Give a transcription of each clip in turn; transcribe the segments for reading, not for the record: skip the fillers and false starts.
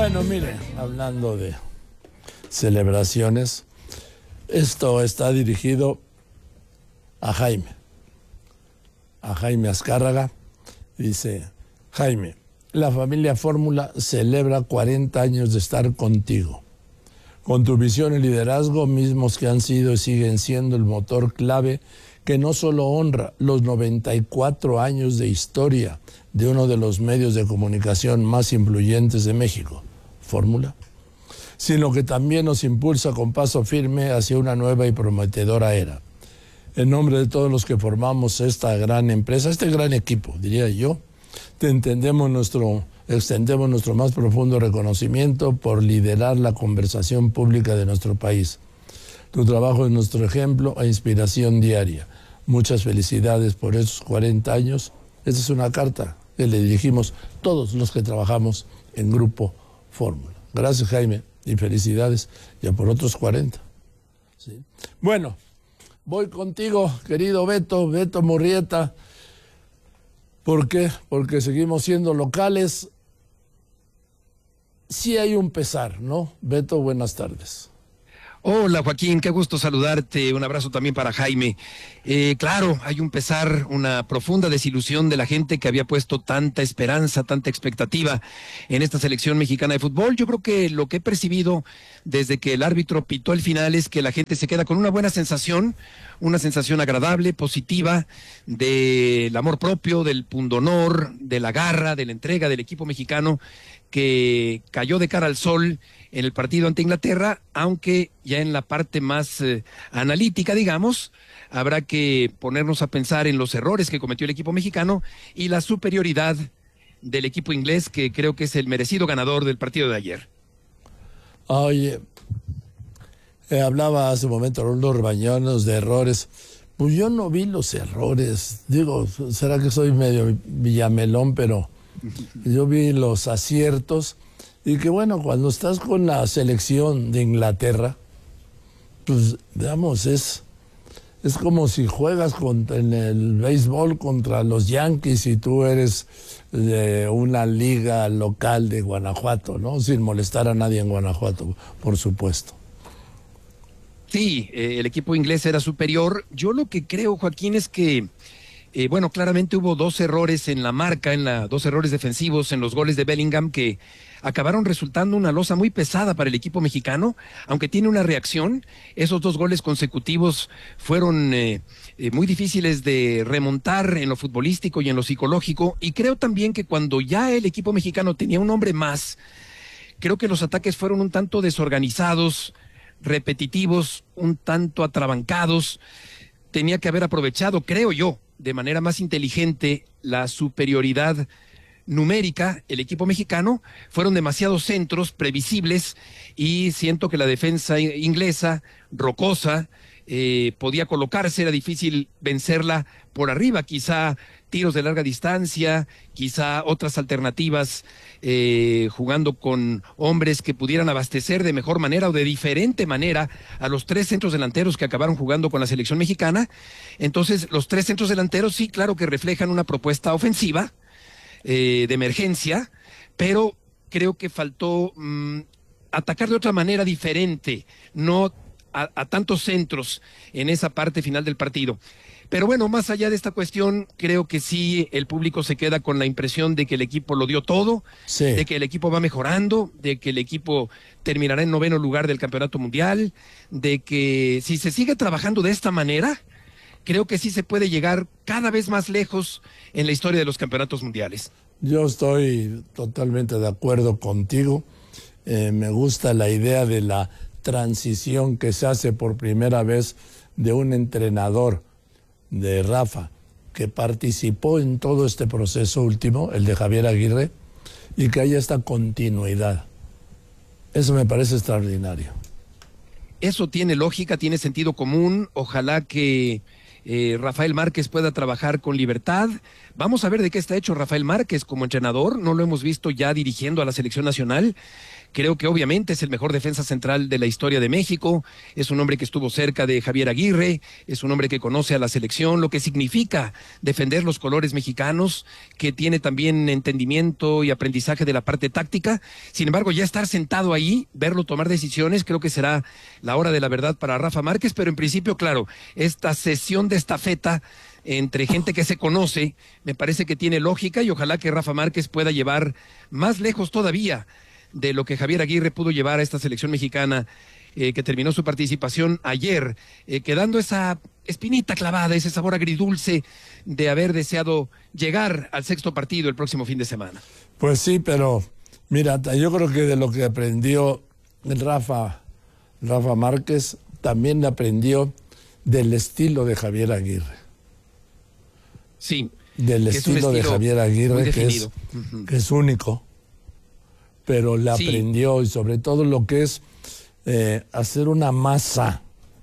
Bueno, mire, hablando de celebraciones, esto está dirigido a Jaime Azcárraga. Dice: Jaime, la familia Fórmula celebra 40 años de estar contigo. Con tu visión y liderazgo, mismos que han sido y siguen siendo el motor clave que no solo honra los 94 años de historia de uno de los medios de comunicación más influyentes de México, Fórmula, sino que también nos impulsa con paso firme hacia una nueva y prometedora era. En nombre de todos los que formamos esta gran empresa, este gran equipo, diría yo, te extendemos nuestro más profundo reconocimiento por liderar la conversación pública de nuestro país. Tu trabajo es nuestro ejemplo e inspiración diaria. Muchas felicidades por esos 40 años. Esta es una carta que le dirigimos todos los que trabajamos en Grupo Fórmula. Gracias, Jaime, y felicidades ya por otros 40. ¿Sí? Bueno, voy contigo, querido Beto Murrieta. ¿Por qué? Porque seguimos siendo locales. Sí hay un pesar, ¿no? Beto, buenas tardes. Hola Joaquín, qué gusto saludarte, un abrazo también para Jaime. Claro, hay un pesar, una profunda desilusión de la gente que había puesto tanta esperanza, tanta expectativa en esta selección mexicana de fútbol. Yo creo que lo que he percibido desde que el árbitro pitó el final es que la gente se queda con una buena sensación, una sensación agradable, positiva, del amor propio, del pundonor, de la garra, de la entrega del equipo mexicano que cayó de cara al sol en el partido ante Inglaterra, aunque ya en la parte más analítica, digamos, habrá que ponernos a pensar en los errores que cometió el equipo mexicano y la superioridad del equipo inglés, que creo que es el merecido ganador del partido de ayer. Oye, hablaba hace un momento los Bañones de errores. Pues yo no vi los errores. Digo, será que soy medio villamelón, pero yo vi los aciertos. Y que bueno, cuando estás con la selección de Inglaterra, pues digamos, es como si juegas en el béisbol contra los Yankees y tú eres de una liga local de Guanajuato, ¿no? Sin molestar a nadie en Guanajuato, por supuesto. Sí, el equipo inglés era superior. Yo lo que creo, Joaquín, es que bueno, claramente hubo dos errores en la marca, dos errores defensivos en los goles de Bellingham que acabaron resultando una losa muy pesada para el equipo mexicano, aunque tiene una reacción. Esos dos goles consecutivos fueron muy difíciles de remontar en lo futbolístico y en lo psicológico, y creo también que cuando ya el equipo mexicano tenía un hombre más, creo que los ataques fueron un tanto desorganizados, repetitivos, un tanto atrabancados. Tenía que haber aprovechado, creo yo, de manera más inteligente la superioridad numérica, el equipo mexicano. Fueron demasiados centros previsibles y siento que la defensa inglesa, rocosa, podía colocarse, era difícil vencerla por arriba, quizá tiros de larga distancia, quizá otras alternativas, jugando con hombres que pudieran abastecer de mejor manera o de diferente manera a los tres centros delanteros que acabaron jugando con la selección mexicana. Entonces, los tres centros delanteros sí, claro que reflejan una propuesta ofensiva, de emergencia, pero creo que faltó atacar de otra manera diferente, no a tantos centros en esa parte final del partido. Pero bueno, más allá de esta cuestión, creo que sí, el público se queda con la impresión de que el equipo lo dio todo, sí, de que el equipo va mejorando, de que el equipo terminará en 9º lugar del campeonato mundial, de que si se sigue trabajando de esta manera, creo que sí se puede llegar cada vez más lejos en la historia de los campeonatos mundiales. Yo estoy totalmente de acuerdo contigo. Me gusta la idea de la transición que se hace por primera vez de un entrenador, de Rafa, que participó en todo este proceso último, el de Javier Aguirre, y que haya esta continuidad. Eso me parece extraordinario. Eso tiene lógica, tiene sentido común. Ojalá que Rafael Márquez pueda trabajar con libertad. Vamos a ver de qué está hecho Rafael Márquez como entrenador. No lo hemos visto ya dirigiendo a la selección nacional. Creo que obviamente es el mejor defensa central de la historia de México, es un hombre que estuvo cerca de Javier Aguirre, es un hombre que conoce a la selección, lo que significa defender los colores mexicanos, que tiene también entendimiento y aprendizaje de la parte táctica. Sin embargo, ya estar sentado ahí, verlo tomar decisiones, creo que será la hora de la verdad para Rafa Márquez, pero en principio, claro, esta sesión de estafeta entre gente que se conoce, me parece que tiene lógica y ojalá que Rafa Márquez pueda llevar más lejos todavía de lo que Javier Aguirre pudo llevar a esta selección mexicana que terminó su participación ayer, quedando esa espinita clavada, ese sabor agridulce de haber deseado llegar al sexto partido el próximo fin de semana. Pues sí, pero mira, yo creo que de lo que aprendió Rafa Márquez, también aprendió del estilo de Javier Aguirre. Sí. Del estilo de Javier Aguirre, que es único, pero le aprendió, y sobre todo lo que es hacer una masa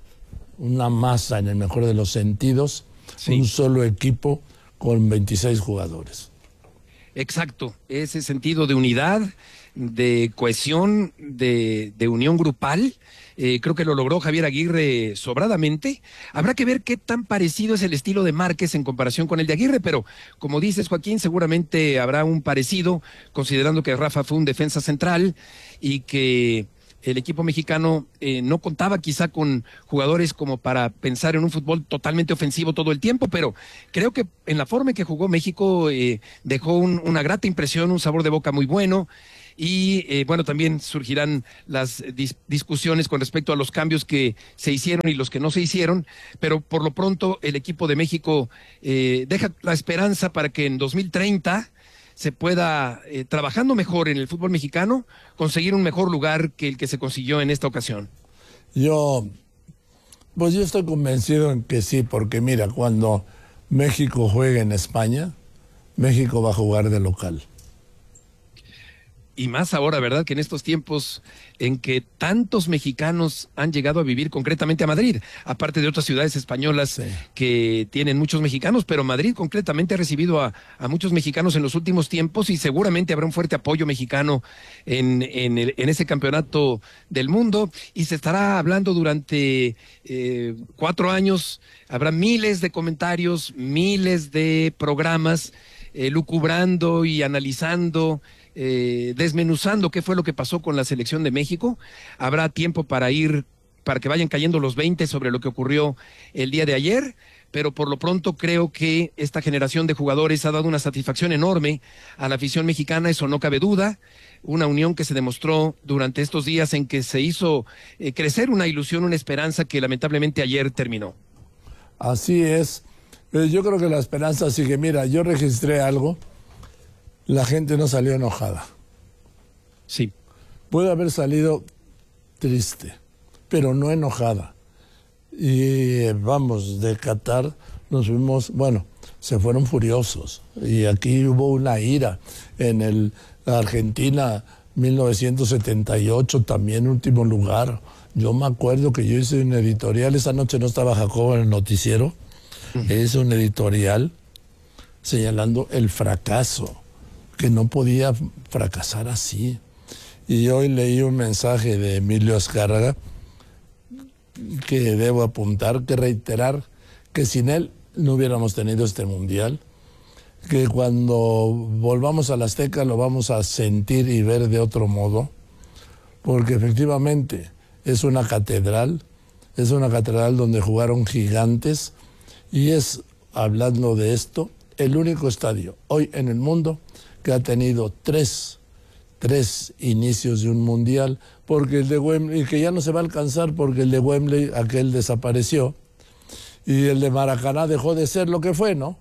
en el mejor de los sentidos, un solo equipo con 26 jugadores. Exacto, ese sentido de unidad, de cohesión, de unión grupal, creo que lo logró Javier Aguirre sobradamente. Habrá que ver qué tan parecido es el estilo de Márquez en comparación con el de Aguirre, pero como dices, Joaquín, seguramente habrá un parecido, considerando que Rafa fue un defensa central y que el equipo mexicano no contaba quizá con jugadores como para pensar en un fútbol totalmente ofensivo todo el tiempo, pero creo que en la forma en que jugó México dejó una grata impresión, un sabor de boca muy bueno. Y bueno, también surgirán las discusiones con respecto a los cambios que se hicieron y los que no se hicieron, pero por lo pronto el equipo de México deja la esperanza para que en 2030 se pueda, trabajando mejor en el fútbol mexicano, conseguir un mejor lugar que el que se consiguió en esta ocasión. Yo estoy convencido en que sí, porque mira, cuando México juegue en España, México va a jugar de local. Y más ahora, ¿verdad? Que en estos tiempos en que tantos mexicanos han llegado a vivir concretamente a Madrid, aparte de otras ciudades españolas que tienen muchos mexicanos, pero Madrid concretamente ha recibido a muchos mexicanos en los últimos tiempos y seguramente habrá un fuerte apoyo mexicano en ese campeonato del mundo y se estará hablando durante 4 años, habrá miles de comentarios, miles de programas lucubrando y analizando, desmenuzando qué fue lo que pasó con la selección de México. Habrá tiempo para que vayan cayendo los 20 sobre lo que ocurrió el día de ayer, pero por lo pronto creo que esta generación de jugadores ha dado una satisfacción enorme a la afición mexicana, eso no cabe duda, una unión que se demostró durante estos días en que se hizo crecer una ilusión, una esperanza que lamentablemente ayer terminó. Así es, yo creo que la esperanza sigue. Mira, yo registré algo. La gente no salió enojada. Sí. Puede haber salido triste, pero no enojada. Y vamos, de Qatar nos fuimos, se fueron furiosos. Y aquí hubo una ira. En Argentina, 1978, también último lugar. Yo me acuerdo que yo hice un editorial, esa noche no estaba Jacobo en el noticiero, hice un editorial señalando el fracaso, que no podía fracasar así. Y hoy leí un mensaje de Emilio Azcárraga que debo apuntar, que reiterar que sin él no hubiéramos tenido este mundial, que cuando volvamos al Azteca lo vamos a sentir y ver de otro modo, porque efectivamente es una catedral donde jugaron gigantes y es, hablando de esto, el único estadio hoy en el mundo que ha tenido tres inicios de un mundial, porque el de Wembley, que ya no se va a alcanzar porque el de Wembley, aquel desapareció, y el de Maracaná dejó de ser lo que fue, ¿no?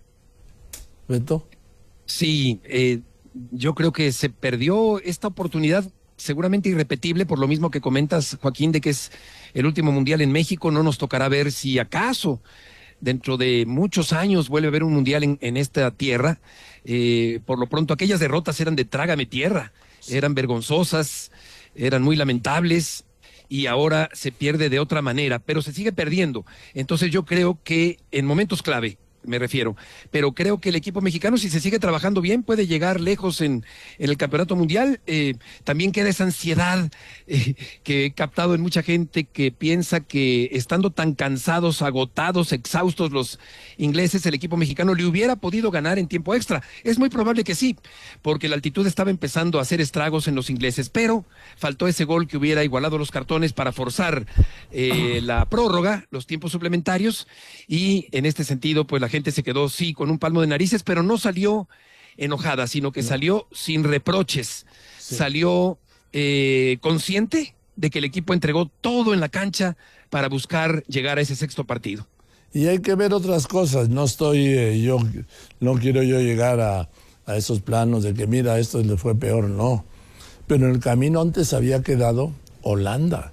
¿Beto? Sí, yo creo que se perdió esta oportunidad seguramente irrepetible, por lo mismo que comentas, Joaquín, de que es el último mundial en México. No nos tocará ver si acaso dentro de muchos años vuelve a haber un mundial en esta tierra. Por lo pronto aquellas derrotas eran de trágame tierra, eran vergonzosas, eran muy lamentables y ahora se pierde de otra manera, pero se sigue perdiendo. Entonces yo creo que en momentos clave, me refiero, pero creo que el equipo mexicano, si se sigue trabajando bien, puede llegar lejos en el campeonato mundial. También queda esa ansiedad que he captado en mucha gente que piensa que estando tan cansados, agotados, exhaustos los ingleses, el equipo mexicano le hubiera podido ganar en tiempo extra. Es muy probable que sí, porque la altitud estaba empezando a hacer estragos en los ingleses, pero faltó ese gol que hubiera igualado los cartones para forzar la prórroga, los tiempos suplementarios, y en este sentido, pues la gente se quedó, sí, con un palmo de narices, pero no salió enojada, sino que salió sin reproches, salió consciente de que el equipo entregó todo en la cancha para buscar llegar a ese sexto partido. Y hay que ver otras cosas, no quiero yo llegar a esos planos de que mira, esto le fue peor, no. Pero en el camino antes había quedado Holanda.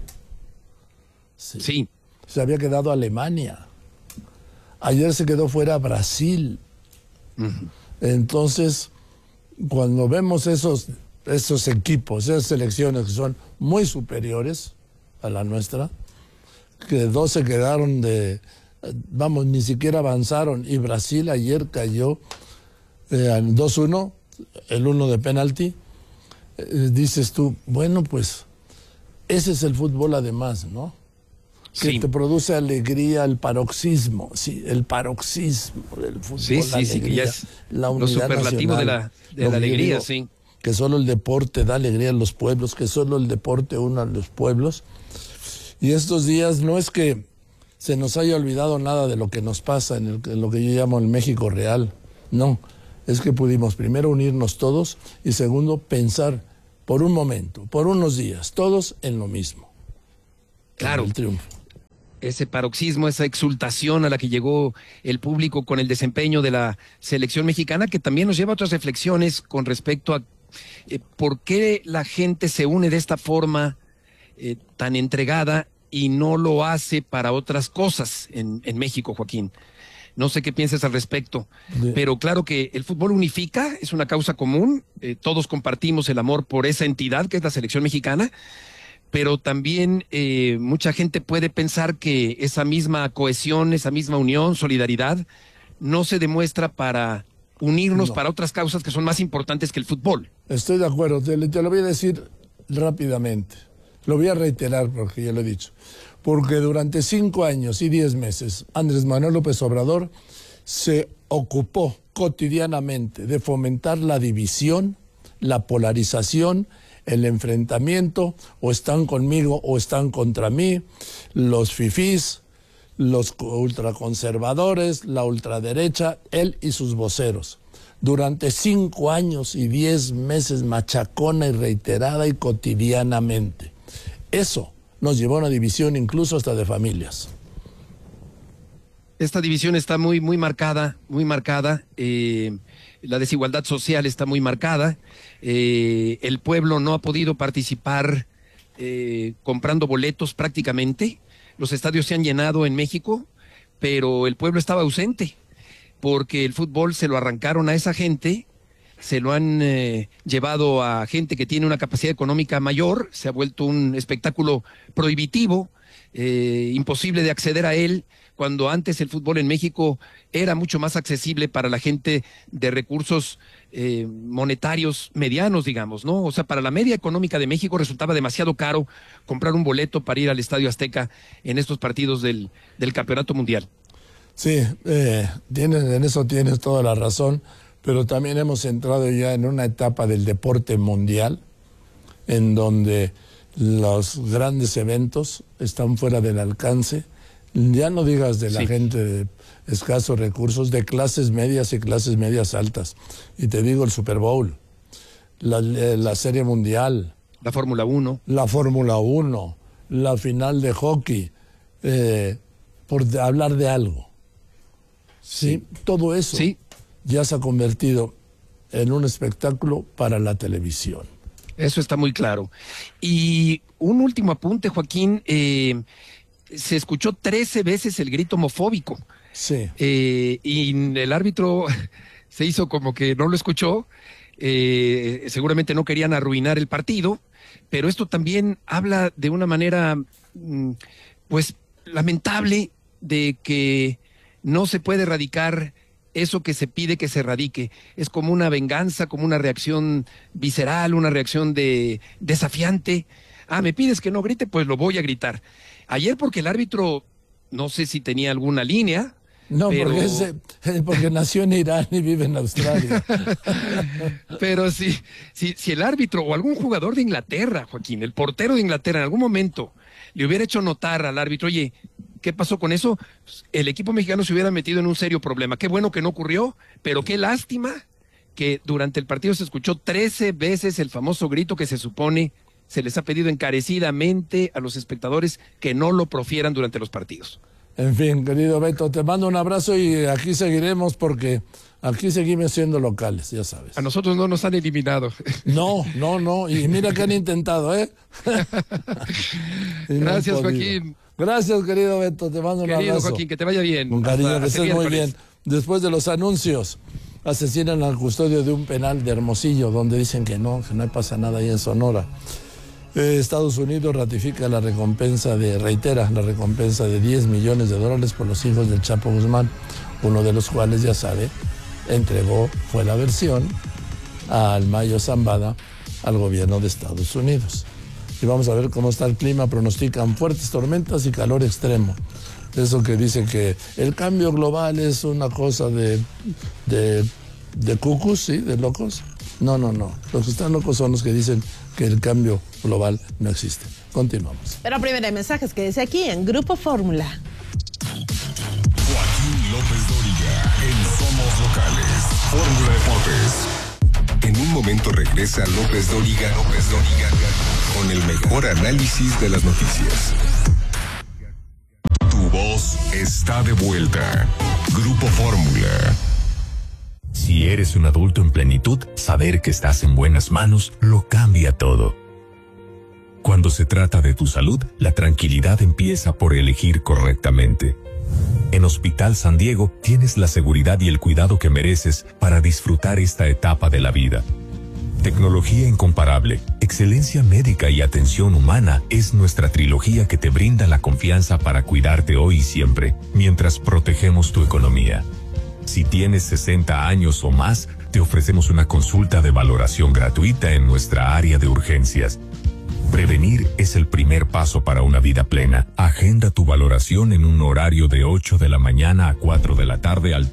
Sí. Se había quedado Alemania. Ayer se quedó fuera Brasil. Uh-huh. Entonces, cuando vemos esos equipos, esas selecciones que son muy superiores a la nuestra, que dos se quedaron ni siquiera avanzaron, y Brasil ayer cayó 2-1, el 1 de penalti, dices tú, bueno, pues ese es el fútbol además, ¿no? Que te produce alegría, el paroxismo del fútbol. Sí, que ya es la unidad, lo superlativo nacional, de la alegría, digo, sí. Que solo el deporte da alegría a los pueblos, que solo el deporte une a los pueblos. Y estos días no es que se nos haya olvidado nada de lo que nos pasa en lo que yo llamo el México real. No, es que pudimos primero unirnos todos y segundo pensar por un momento, por unos días, todos en lo mismo. Claro. En el triunfo. Ese paroxismo, esa exultación a la que llegó el público con el desempeño de la selección mexicana, que también nos lleva a otras reflexiones con respecto a por qué la gente se une de esta forma tan entregada y no lo hace para otras cosas en México, Joaquín. No sé qué piensas al respecto, pero claro que el fútbol unifica, es una causa común, todos compartimos el amor por esa entidad que es la selección mexicana, pero también mucha gente puede pensar que esa misma cohesión, esa misma unión, solidaridad, no se demuestra para unirnos para otras causas que son más importantes que el fútbol. Estoy de acuerdo, te lo voy a decir rápidamente, lo voy a reiterar porque ya lo he dicho, porque durante 5 años y 10 meses Andrés Manuel López Obrador se ocupó cotidianamente de fomentar la división, la polarización, el enfrentamiento, o están conmigo o están contra mí, los fifís, los ultraconservadores, la ultraderecha, él y sus voceros. Durante 5 años y 10 meses machacona y reiterada y cotidianamente. Eso nos llevó a una división incluso hasta de familias. Esta división está muy marcada, muy marcada. La desigualdad social está muy marcada. El pueblo no ha podido participar comprando boletos prácticamente. Los estadios se han llenado en México, pero el pueblo estaba ausente porque el fútbol se lo arrancaron a esa gente, se lo han llevado a gente que tiene una capacidad económica mayor, se ha vuelto un espectáculo prohibitivo, imposible de acceder a él, cuando antes el fútbol en México era mucho más accesible para la gente de recursos monetarios medianos, digamos, ¿no? O sea, para la media económica de México resultaba demasiado caro comprar un boleto para ir al Estadio Azteca en estos partidos del Campeonato Mundial. Sí, en eso tienes toda la razón, pero también hemos entrado ya en una etapa del deporte mundial, en donde los grandes eventos están fuera del alcance. Ya no digas de la gente de escasos recursos, de clases medias y clases medias altas. Y te digo el Super Bowl, la Serie Mundial. La Fórmula 1. La Fórmula 1, la final de hockey, por hablar de algo. Sí, todo eso ya se ha convertido en un espectáculo para la televisión. Eso está muy claro. Y un último apunte, Joaquín, se escuchó 13 veces el grito homofóbico. Sí. Y el árbitro se hizo como que no lo escuchó seguramente no querían arruinar el partido, pero esto también habla de una manera, pues, lamentable de que no se puede erradicar eso que se pide que se erradique. Es como una venganza, como una reacción visceral, una reacción desafiante. Me pides que no grite, pues lo voy a gritar. Ayer porque el árbitro, no sé si tenía alguna línea. No, pero... porque nació en Irán y vive en Australia. Pero si el árbitro o algún jugador de Inglaterra, Joaquín, el portero de Inglaterra, en algún momento le hubiera hecho notar al árbitro, oye, ¿qué pasó con eso? El equipo mexicano se hubiera metido en un serio problema. Qué bueno que no ocurrió, pero qué lástima que durante el partido se escuchó 13 veces el famoso grito que se supone se les ha pedido encarecidamente a los espectadores que no lo profieran durante los partidos. En fin, querido Beto, te mando un abrazo y aquí seguiremos porque aquí seguimos siendo locales, ya sabes. A nosotros no nos han eliminado. No, y mira que han intentado, ¿eh? Gracias, Joaquín. Gracias, querido Beto, te mando un abrazo. Querido Joaquín, que te vaya bien. Con cariño, que estés muy bien. Después de los anuncios, asesinan al custodio de un penal de Hermosillo, donde dicen que no pasa nada ahí en Sonora. Estados Unidos reitera la recompensa de $10 millones por los hijos del Chapo Guzmán, uno de los cuales, ya sabe, fue la versión al Mayo Zambada al gobierno de Estados Unidos. Y vamos a ver cómo está el clima. Pronostican fuertes tormentas y calor extremo. Eso que dice que el cambio global es una cosa de cucus, ¿sí? De locos. No. Los que están locos son los que dicen que el cambio global no existe. Continuamos. Pero primero hay mensajes que dice aquí en Grupo Fórmula. Joaquín López Dóriga en Somos Locales. Fórmula Deportes. En un momento regresa López Dóriga con el mejor análisis de las noticias. Tu voz está de vuelta. Grupo Fórmula. Si eres un adulto en plenitud, saber que estás en buenas manos lo cambia todo. Cuando se trata de tu salud, la tranquilidad empieza por elegir correctamente. En Hospital San Diego tienes la seguridad y el cuidado que mereces para disfrutar esta etapa de la vida. Tecnología incomparable, excelencia médica y atención humana es nuestra trilogía que te brinda la confianza para cuidarte hoy y siempre, mientras protegemos tu economía. Si tienes 60 años o más, te ofrecemos una consulta de valoración gratuita en nuestra área de urgencias. Prevenir es el primer paso para una vida plena. Agenda tu valoración en un horario de 8 de la mañana a 4 de la tarde al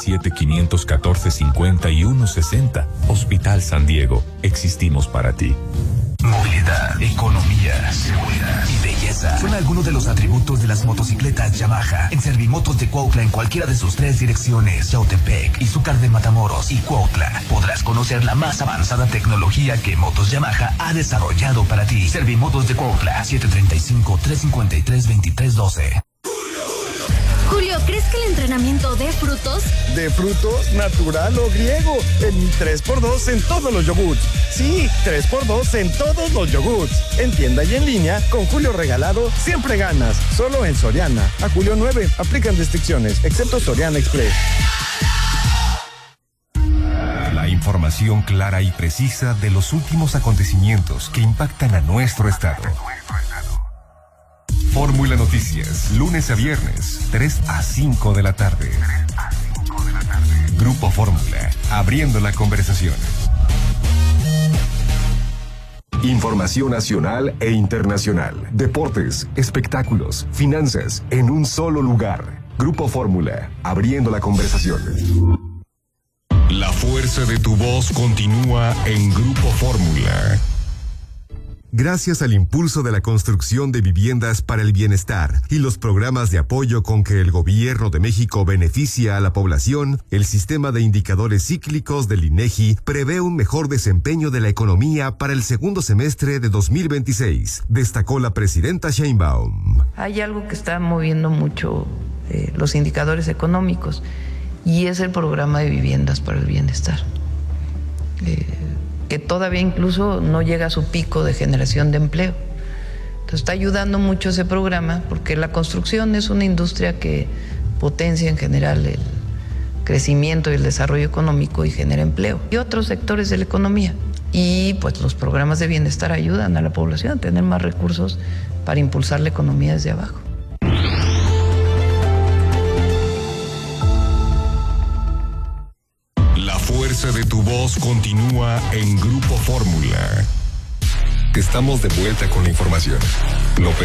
777-514-5160. Hospital San Diego. Existimos para ti. Movilidad, economía, seguridad y belleza son algunos de los atributos de las motocicletas Yamaha. En Servimotos de Cuautla, en cualquiera de sus 3 direcciones, Yautepec, Izúcar de Matamoros y Cuautla, podrás conocer la más avanzada tecnología que Motos Yamaha ha desarrollado para ti. Servimotos de Cuautla, 735-353-2312. Julio, ¿crees que el entrenamiento dé frutos? ¿De frutos, natural o griego? En 3x2 en todos los yogurts. Sí, 3x2 en todos los yogurts. En tienda y en línea, con Julio regalado, siempre ganas. Solo en Soriana. A julio 9, aplican restricciones, excepto Soriana Express. La información clara y precisa de los últimos acontecimientos que impactan a nuestro estado. Fórmula Noticias, lunes a viernes, 3 a 5 de la tarde. Grupo Fórmula, abriendo la conversación. Información nacional e internacional, deportes, espectáculos, finanzas, en un solo lugar. Grupo Fórmula, abriendo la conversación. La fuerza de tu voz continúa en Grupo Fórmula. Gracias al impulso de la construcción de viviendas para el bienestar y los programas de apoyo con que el Gobierno de México beneficia a la población, el sistema de indicadores cíclicos del INEGI prevé un mejor desempeño de la economía para el segundo semestre de 2026, destacó la presidenta Sheinbaum. Hay algo que está moviendo mucho los indicadores económicos y es el programa de viviendas para el bienestar. Que todavía incluso no llega a su pico de generación de empleo. Entonces está ayudando mucho ese programa porque la construcción es una industria que potencia en general el crecimiento y el desarrollo económico y genera empleo. Y otros sectores de la economía. Y pues los programas de bienestar ayudan a la población a tener más recursos para impulsar la economía desde abajo. La fuerza de tu voz continúa en Grupo Fórmula. Estamos de vuelta con la información.